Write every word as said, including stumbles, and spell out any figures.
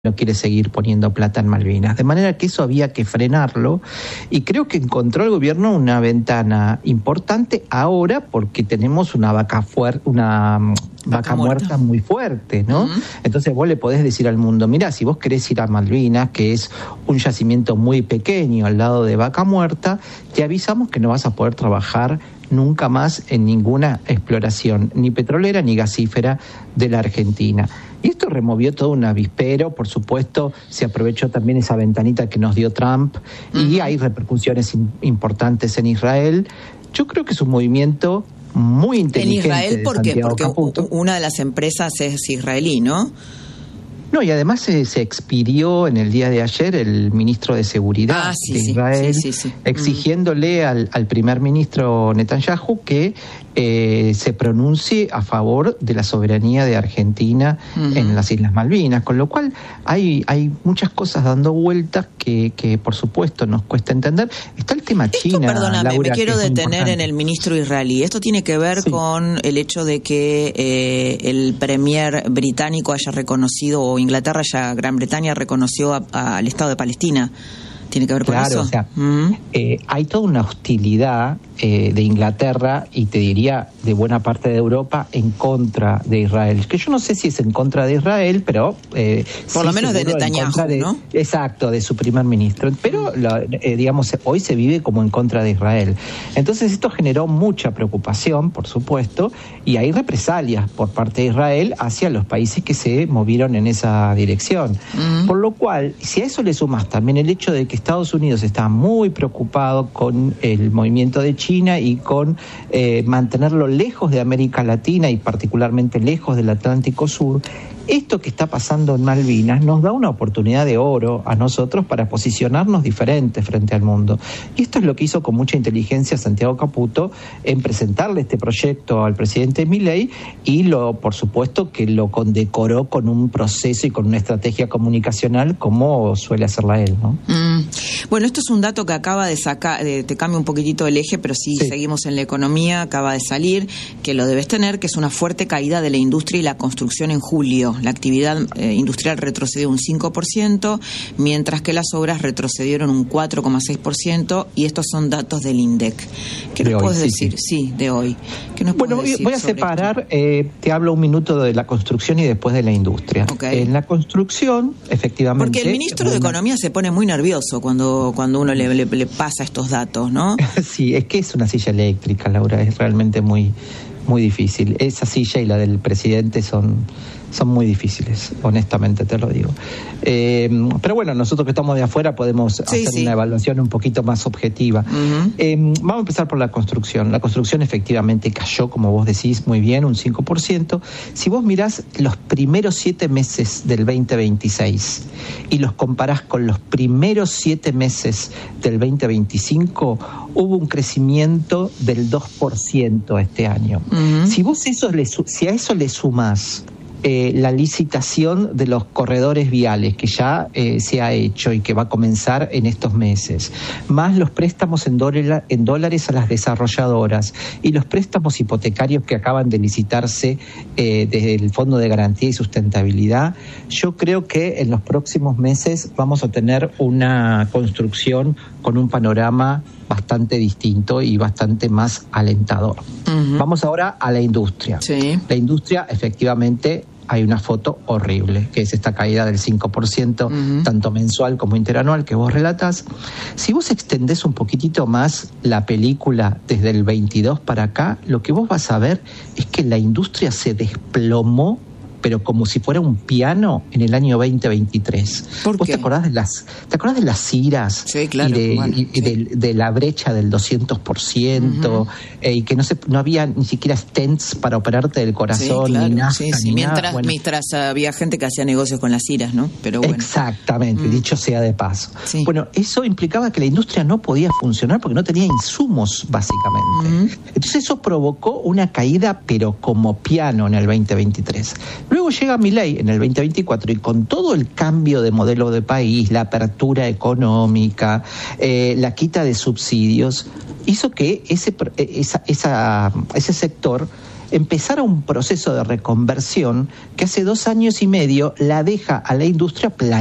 no quiere seguir poniendo plata en Malvinas. De manera que eso había que frenarlo y creo que encontró el gobierno una ventana importante ahora porque tenemos una vaca fuerte, una vaca, vaca muerta. muerta muy fuerte, ¿no? Uh-huh. Entonces vos le podés decir al mundo, mirá, si vos querés ir a Malvinas, que es un yacimiento muy pequeño al lado de Vaca Muerta, te avisamos que no vas a poder trabajar nunca más en ninguna exploración, ni petrolera ni gasífera de la Argentina. Y esto removió todo un avispero, por supuesto, se aprovechó también esa ventanita que nos dio Trump, uh-huh. y hay repercusiones in- importantes en Israel. Yo creo que es un movimiento muy inteligente. En Israel, ¿por qué? Porque Caputo. Una de las empresas es israelí, ¿no? No, y además se, se expidió en el día de ayer el ministro de Seguridad ah, sí, de Israel, sí, sí, sí, sí. exigiéndole al, al primer ministro Netanyahu que eh, se pronuncie a favor de la soberanía de Argentina uh-huh. en las Islas Malvinas, con lo cual hay, hay muchas cosas dando vueltas que, que por supuesto nos cuesta entender. Está el tema Esto, China, perdóname, Laura, me quiero detener en el ministro israelí. Esto tiene que ver sí. con el hecho de que eh, el premier británico haya reconocido, o Inglaterra, ya Gran Bretaña reconoció a, a, al Estado de Palestina. ¿Tiene que ver con claro, eso? O sea, ¿Mm? eh, hay toda una hostilidad eh, de Inglaterra y te diría de buena parte de Europa en contra de Israel. Que yo no sé si es en contra de Israel, pero... Eh, Por sí, lo menos de Netanyahu, de, ¿no? Exacto, de su primer ministro. Pero, la, eh, digamos, hoy se vive como en contra de Israel. Entonces esto generó mucha preocupación, por supuesto, y hay represalias por parte de Israel hacia los países que se movieron en esa dirección. Mm. Por lo cual, si a eso le sumas también el hecho de que Estados Unidos está muy preocupado con el movimiento de China y con eh, mantenerlo lejos de América Latina y particularmente lejos del Atlántico Sur. Esto que está pasando en Malvinas nos da una oportunidad de oro a nosotros para posicionarnos diferentes frente al mundo. Y esto es lo que hizo con mucha inteligencia Santiago Caputo en presentarle este proyecto al presidente Milei y lo, por supuesto, que lo condecoró con un proceso y con una estrategia comunicacional como suele hacerla él, ¿no? Mm. Bueno, esto es un dato que acaba de sacar, de, te cambia un poquitito el eje, pero sí, sí seguimos en la economía, acaba de salir, que lo debes tener, que es una fuerte caída de la industria y la construcción en julio. La actividad eh, industrial retrocedió un cinco por ciento, mientras que las obras retrocedieron un cuatro coma seis por ciento, y estos son datos del INDEC. ¿Qué nos puedes decir? Sí. sí, de hoy. ¿Qué nos bueno, decir voy a separar, eh, te hablo un minuto de la construcción y después de la industria. Okay. En la construcción, efectivamente... Porque el ministro de Economía se pone muy nervioso cuando, cuando uno le, le, le pasa estos datos, ¿no? Sí, es que es una silla eléctrica, Laura, es realmente muy, muy difícil. Esa silla y la del presidente son... son muy difíciles, honestamente te lo digo. Eh, pero bueno, nosotros que estamos de afuera podemos sí, hacer sí. una evaluación un poquito más objetiva. Uh-huh. Eh, vamos a empezar por la construcción. La construcción efectivamente cayó, como vos decís, muy bien, un cinco por ciento. Si vos mirás los primeros siete meses del veinte veintiséis y los comparás con los primeros siete meses del veinte veinticinco, hubo un crecimiento del dos por ciento este año. Uh-huh. Si vos eso le, si a eso le sumás Eh, la licitación de los corredores viales que ya eh, se ha hecho y que va a comenzar en estos meses, más los préstamos en, dólar, en dólares a las desarrolladoras y los préstamos hipotecarios que acaban de licitarse eh, desde el Fondo de Garantía y Sustentabilidad, yo creo que en los próximos meses vamos a tener una construcción con un panorama bastante distinto y bastante más alentador. Uh-huh. Vamos ahora a la industria. Sí. La industria, efectivamente, hay una foto horrible, que es esta caída del cinco por ciento, uh-huh. tanto mensual como interanual, que vos relatás. Si vos extendés un poquitito más la película desde el veintidós para acá, lo que vos vas a ver es que la industria se desplomó, pero como si fuera un piano en el año veinte veintitrés. ¿Por ¿Vos qué? te acordás de las, te acordás de las iras? Sí, claro. Y de, bueno, y, sí. de, de la brecha del doscientos por ciento, uh-huh. eh, y que no se, no había ni siquiera stents para operarte del corazón, sí, claro, ni nada. Sí, sí. Ni mientras, nada. Bueno, mientras había gente que hacía negocios con las iras, ¿no? Pero bueno. Exactamente, mm. dicho sea de paso. Sí. Bueno, eso implicaba que la industria no podía funcionar porque no tenía insumos, básicamente. Uh-huh. Entonces eso provocó una caída, pero como piano en el veinte veintitrés. Luego llega Milei en el veinte veinticuatro y con todo el cambio de modelo de país, la apertura económica, eh, la quita de subsidios, hizo que ese, esa, esa, ese sector empezara un proceso de reconversión que hace dos años y medio la deja a la industria planteada.